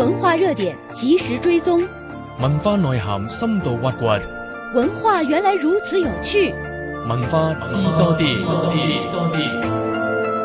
文化熱點及時追蹤， 文化內涵深度挖掘， 文化原來如此有趣， 文化知多啲。